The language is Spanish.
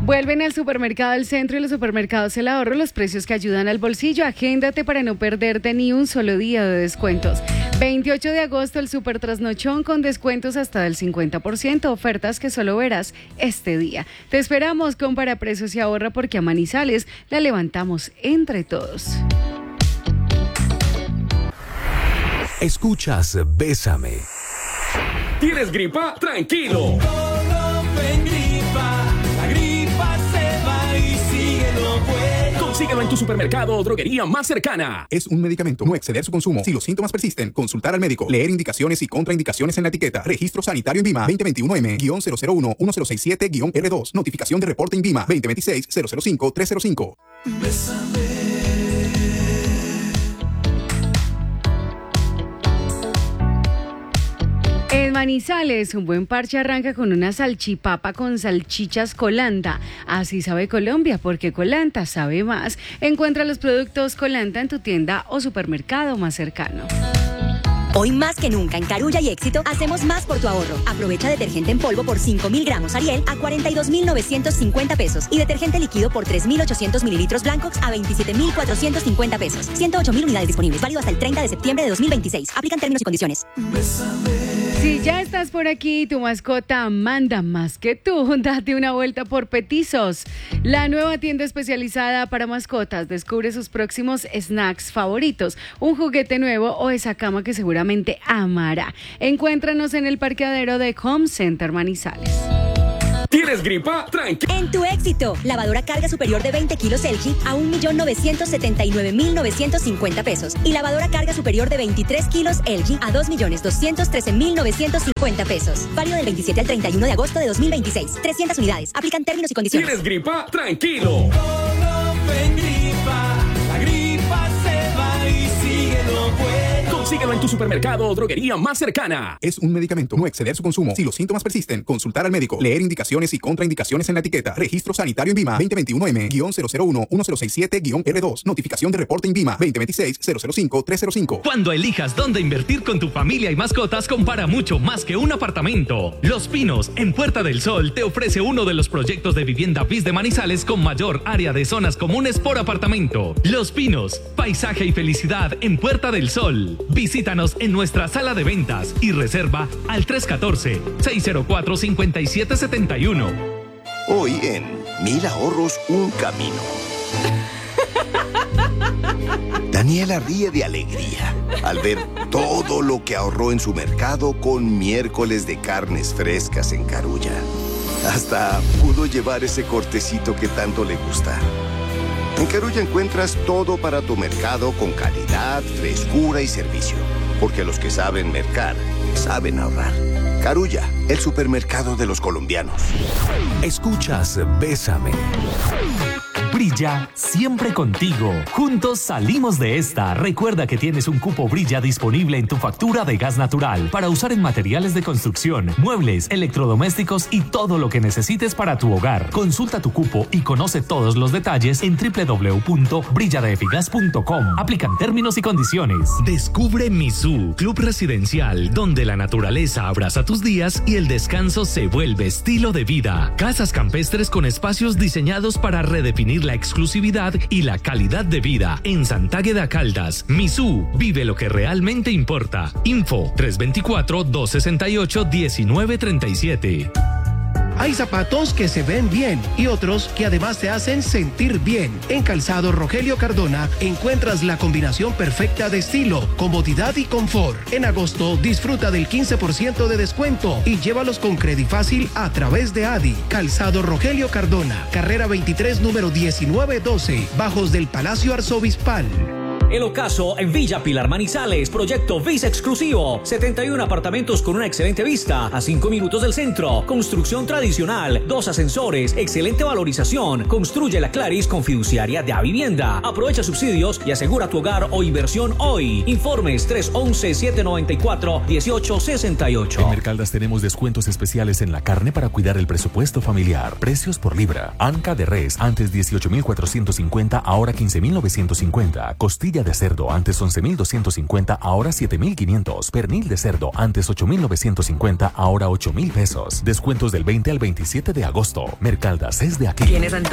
Vuelven al supermercado del centro y los supermercados El Ahorro los precios que ayudan al bolsillo. Agéndate para no perderte ni un solo día de descuentos. 28 de agosto el Super Trasnochón con descuentos hasta del 50%, ofertas que solo verás este día. Te esperamos, compara precios y ahorra porque a Manizales la levantamos entre todos. Escuchas Bésame. ¿Tienes gripa? ¡Tranquilo! Consíguelo en tu supermercado o droguería más cercana. Es un medicamento. No exceder su consumo. Si los síntomas persisten, consultar al médico. Leer indicaciones y contraindicaciones en la etiqueta. Registro sanitario INVIMA 2021M-001-1067-R2. Notificación de reporte INVIMA 2026-005-305. Bésame. En Manizales, un buen parche arranca con una salchipapa con salchichas Colanta. Así sabe Colombia, porque Colanta sabe más. Encuentra los productos Colanta en tu tienda o supermercado más cercano. Hoy más que nunca en Carulla y Éxito hacemos más por tu ahorro. Aprovecha detergente en polvo por 5.000 gramos Ariel a 42.950 pesos y detergente líquido por 3.800 mililitros Blancox a 27.450 pesos. 108.000 unidades disponibles. Válido hasta el 30 de septiembre de 2026. Aplican términos y condiciones. Si ya estás por aquí y tu mascota manda más que tú, date una vuelta por Petizos, la nueva tienda especializada para mascotas. Descubre sus próximos snacks favoritos, un juguete nuevo o esa cama que seguramente amará. Encuéntranos en el parqueadero de Home Center Manizales. ¿Tienes gripa? Tranquilo. En tu Éxito, lavadora carga superior de 20 kilos LG a 1.979.950 pesos y lavadora carga superior de 23 kilos LG a 2.213.950 pesos. Válido del 27 al 31 de agosto de 2026. 300 unidades. Aplican términos y condiciones. ¿Tienes gripa? Tranquilo. La gripa se va y síguelo bueno. Consíguelo en tu supermercado o droguería más cercana. Es un medicamento. No exceder su consumo. Si los síntomas persisten, consultar al médico. Leer indicaciones y contraindicaciones en la etiqueta. Registro sanitario INVIMA 2021M-001-1067-R2. Notificación de reporte INVIMA 2026-005-305. Cuando elijas dónde invertir con tu familia y mascotas, compara mucho más que un apartamento. Los Pinos, en Puerta del Sol, te ofrece uno de los proyectos de vivienda BIS de Manizales con mayor área de zonas comunes por apartamento. Los Pinos, paisaje y felicidad en Puerta del Sol. Visítanos en nuestra sala de ventas y reserva al 314-604-5771. Hoy en 1000 ahorros, un camino. Daniela ríe de alegría al ver todo lo que ahorró en su mercado con miércoles de carnes frescas en Carulla. Hasta pudo llevar ese cortecito que tanto le gusta. En Carulla encuentras todo para tu mercado con calidad, frescura y servicio. Porque los que saben mercar, saben ahorrar. Carulla, el supermercado de los colombianos. Escuchas Bésame. Brilla siempre contigo. Juntos salimos de esta. Recuerda que tienes un cupo Brilla disponible en tu factura de gas natural para usar en materiales de construcción, muebles, electrodomésticos y todo lo que necesites para tu hogar. Consulta tu cupo y conoce todos los detalles en www.brilladfgas.com. Aplican términos y condiciones. Descubre Misú, club residencial donde la naturaleza abraza tus días y el descanso se vuelve estilo de vida. Casas campestres con espacios diseñados para redefinir la exclusividad y la calidad de vida en Santágueda Caldas. Misú, vive lo que realmente importa. Info 324-268-1937. Hay zapatos que se ven bien y otros que además te hacen sentir bien. En Calzado Rogelio Cardona encuentras la combinación perfecta de estilo, comodidad y confort. En agosto disfruta del 15% de descuento y llévalos con Credifácil a través de ADI. Calzado Rogelio Cardona, carrera 23, número 1912, bajos del Palacio Arzobispal. El Ocaso en Villa Pilar Manizales, proyecto Visa exclusivo, 71 apartamentos con una excelente vista, a 5 minutos del centro, construcción tradicional, 2 ascensores, excelente valorización, construye la Claris con fiduciaria de Avivienda, aprovecha subsidios y asegura tu hogar o inversión hoy. Informes 311-794-1868. En Mercaldas tenemos descuentos especiales en la carne para cuidar el presupuesto familiar. Precios por libra. Anca de res, antes 18.450, ahora 15.950. Costilla Costilla de cerdo antes 11.250, ahora 7.500. Pernil de cerdo antes 8.950, ahora 8.000 pesos. Descuentos del 20 al 27 de agosto. Mercaldas es de aquí.